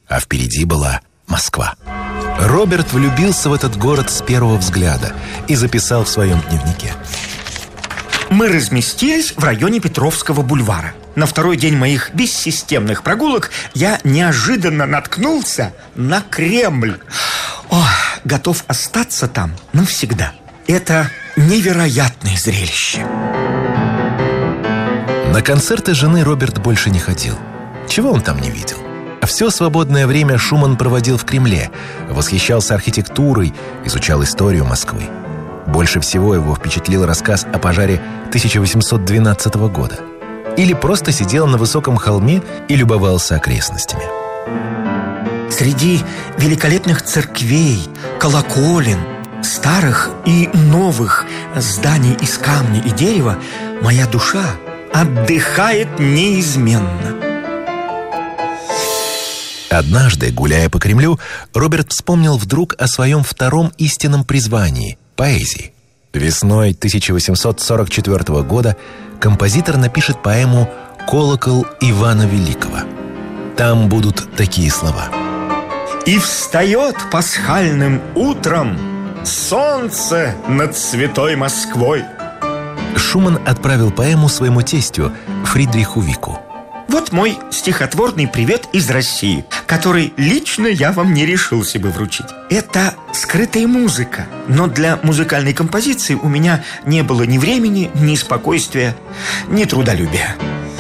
а впереди была Москва. Роберт влюбился в этот город с первого взгляда и записал в своем дневнике: мы разместились в районе Петровского бульвара. На второй день моих бессистемных прогулок я неожиданно наткнулся на Кремль. Готов остаться там навсегда. Это невероятное зрелище. На концерты жены Роберт больше не ходил. Чего он там не видел? Все свободное время Шуман проводил в Кремле, восхищался архитектурой, изучал историю Москвы. Больше всего его впечатлил рассказ о пожаре 1812 года. Или просто сидел на высоком холме и любовался окрестностями. Среди великолепных церквей, колоколен, старых и новых зданий из камня и дерева моя душа отдыхает неизменно. Однажды, гуляя по Кремлю, Роберт вспомнил вдруг о своем втором истинном призвании – поэзии. Весной 1844 года композитор напишет поэму «Колокол Ивана Великого». Там будут такие слова: «И встает пасхальным утром солнце над святой Москвой». Шуман отправил поэму своему тестю Фридриху Вику. Вот мой стихотворный привет из России, который лично я вам не решился бы вручить. Это скрытая музыка, но для музыкальной композиции у меня не было ни времени, ни спокойствия, ни трудолюбия.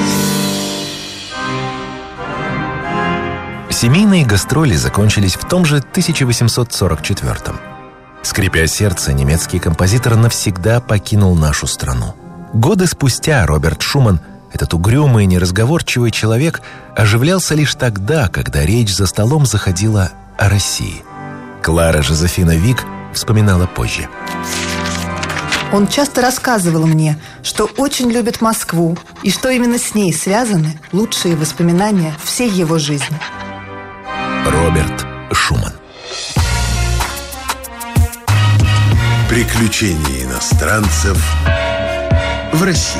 Семейные гастроли закончились в том же 1844-м. Скрипя сердце, немецкий композитор навсегда покинул нашу страну. Годы спустя Роберт Шуман, этот угрюмый и неразговорчивый человек, оживлялся лишь тогда, когда речь за столом заходила о России. Клара Жозефина Вик вспоминала позже. Он часто рассказывал мне, что очень любит Москву и что именно с ней связаны лучшие воспоминания всей его жизни. Роберт Шуман. Приключения иностранцев в России.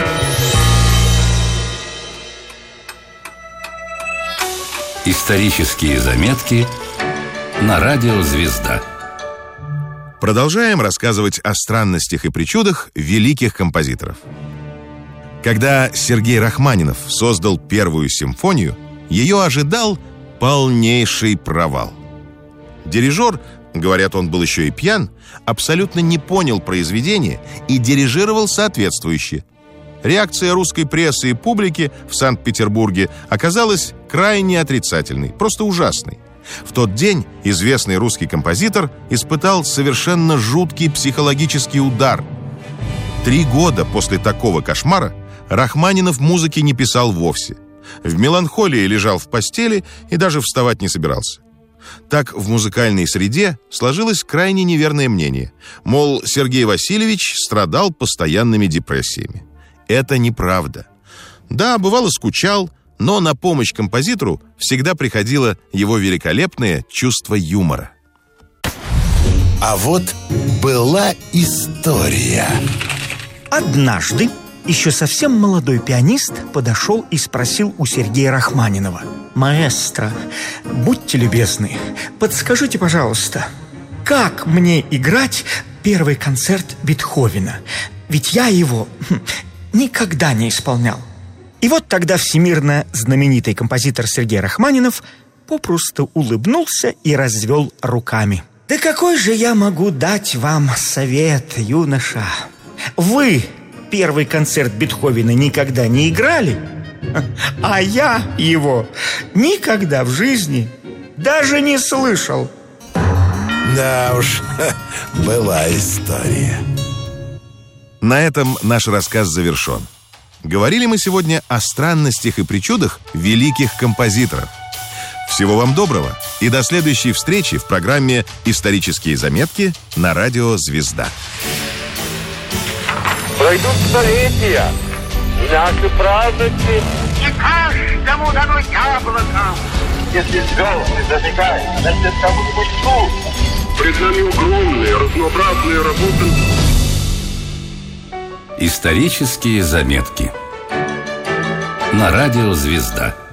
Исторические заметки на радио «Звезда». Продолжаем рассказывать о странностях и причудах великих композиторов. Когда Сергей Рахманинов создал первую симфонию, ее ожидал полнейший провал. Дирижер, говорят, он был еще и пьян, абсолютно не понял произведения и дирижировал соответствующе. Реакция русской прессы и публики в Санкт-Петербурге оказалась крайне отрицательной, просто ужасной. В тот день известный русский композитор испытал совершенно жуткий психологический удар. 3 года после такого кошмара Рахманинов музыки не писал вовсе. В меланхолии лежал в постели и даже вставать не собирался. Так в музыкальной среде сложилось крайне неверное мнение. Мол, Сергей Васильевич страдал постоянными депрессиями. Это неправда. Да, бывало скучал, но на помощь композитору всегда приходило его великолепное чувство юмора. А вот была история. Однажды еще совсем молодой пианист подошел и спросил у Сергея Рахманинова: «Маэстро, будьте любезны, подскажите, пожалуйста, как мне играть первый концерт Бетховена? Ведь я его никогда не исполнял». И вот тогда всемирно знаменитый композитор Сергей Рахманинов попросту улыбнулся и развел руками. «Да какой же я могу дать вам совет, юноша? Вы первый концерт Бетховена никогда не играли, а я его никогда в жизни даже не слышал». Да уж, была история. На этом наш рассказ завершен. Говорили мы сегодня о странностях и причудах великих композиторов. Всего вам доброго и до следующей встречи в программе «Исторические заметки» на радио «Звезда». Пройдут столетия, и наши праздники не каждому дано яблоко. Если звезды зажигают, значит, кому-нибудь тут. Пред нами огромные, разнообразные работы. Исторические заметки на радио «Звезда».